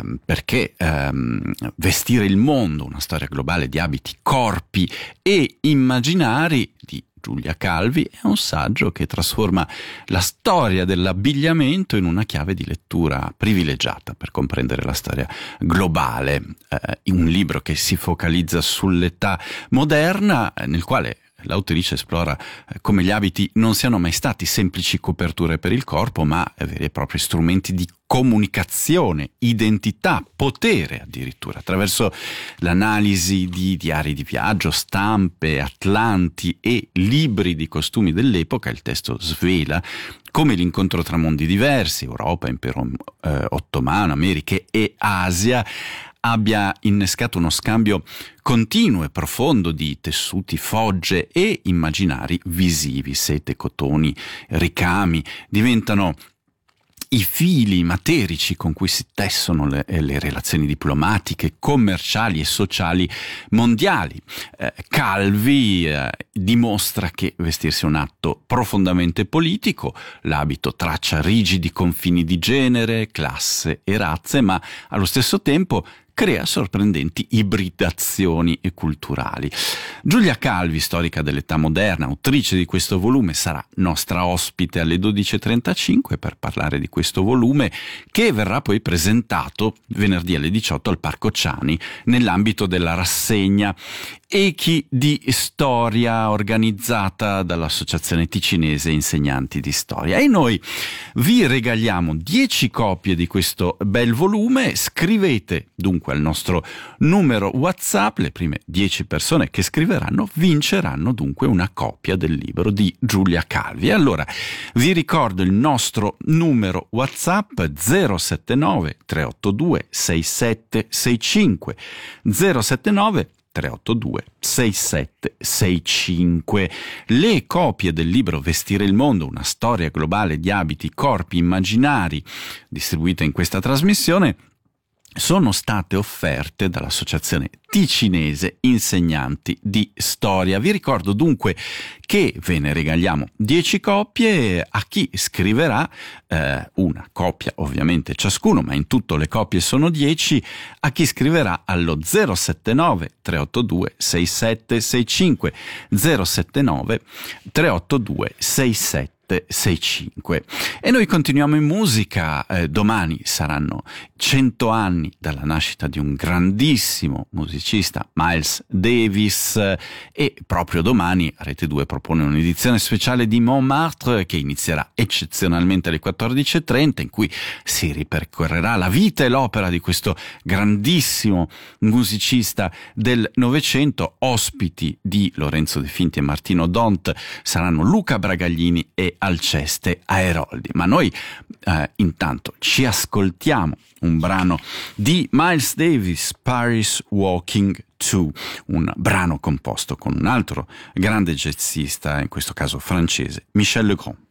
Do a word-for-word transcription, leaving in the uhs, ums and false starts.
ehm, perché ehm, Vestire il mondo, una storia globale di abiti, corpi e immaginari di Giulia Calvi è un saggio che trasforma la storia dell'abbigliamento in una chiave di lettura privilegiata per comprendere la storia globale. Eh, un libro che si focalizza sull'età moderna, nel quale l'autrice esplora come gli abiti non siano mai stati semplici coperture per il corpo, ma veri e propri strumenti di comunicazione, identità, potere addirittura, attraverso l'analisi di diari di viaggio, stampe, atlanti e libri di costumi dell'epoca. Il testo svela come l'incontro tra mondi diversi, Europa, Impero eh, Ottomano, Americhe e Asia, abbia innescato uno scambio continuo e profondo di tessuti, fogge e immaginari visivi. Sete, cotoni, ricami diventano i fili materici con cui si tessono le, le relazioni diplomatiche, commerciali e sociali mondiali. Eh, Calvi eh, dimostra che vestirsi è un atto profondamente politico. L'abito traccia rigidi confini di genere, classe e razze, ma allo stesso tempo crea sorprendenti ibridazioni culturali. Giulia Calvi, storica dell'età moderna, autrice di questo volume, sarà nostra ospite alle dodici e trentacinque per parlare di questo volume, che verrà poi presentato venerdì alle diciotto al Parco Ciani nell'ambito della rassegna Echi di Storia organizzata dall'Associazione Ticinese Insegnanti di Storia. E noi vi regaliamo dieci copie di questo bel volume. Scrivete dunque al nostro numero WhatsApp. Le prime dieci persone che scriveranno vinceranno dunque una copia del libro di Giulia Calvi. E allora vi ricordo il nostro numero WhatsApp: zero sette nove tre otto due sei sette sei cinque zero sette nove tre otto due sei sette sei cinque. Le copie del libro Vestire il mondo, una storia globale di abiti, corpi, immaginari, distribuita in questa trasmissione, sono state offerte dall'Associazione Ticinese Insegnanti di Storia. Vi ricordo dunque che ve ne regaliamo dieci copie a chi scriverà, eh, una copia ovviamente ciascuno, ma in tutto le copie sono dieci, a chi scriverà allo zero sette nove tre otto due sei sette sei cinque zero sette nove tre otto due sei sette sei cinque. E noi continuiamo in musica. Eh, domani saranno cento anni dalla nascita di un grandissimo musicista, Miles Davis, eh, e proprio domani Rete due propone un'edizione speciale di Montmartre che inizierà eccezionalmente alle quattordici e trenta, in cui si ripercorrerà la vita e l'opera di questo grandissimo musicista del Novecento. Ospiti di Lorenzo De Finti e Martino Dont saranno Luca Bragaglini e Alceste Aeroldi. Ma noi eh, intanto ci ascoltiamo un brano di Miles Davis, Paris Walking due, un brano composto con un altro grande jazzista, in questo caso francese, Michel Legrand.